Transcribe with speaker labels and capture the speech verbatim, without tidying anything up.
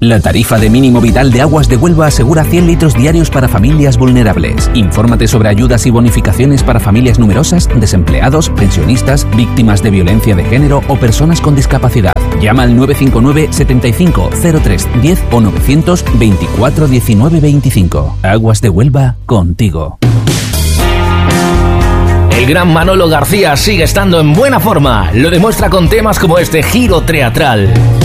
Speaker 1: La tarifa de mínimo vital de Aguas de Huelva asegura cien litros diarios para familias vulnerables. Infórmate sobre ayudas y bonificaciones para familias numerosas, desempleados, pensionistas, víctimas de violencia de género o personas con discapacidad. Llama al nueve cinco nueve, setenta y cinco, cero tres, diez o novecientos veinticuatro diecinueve veinticinco. Aguas de Huelva, contigo.
Speaker 2: El gran Manolo García sigue estando en buena forma. Lo demuestra con temas como este Giro Teatral.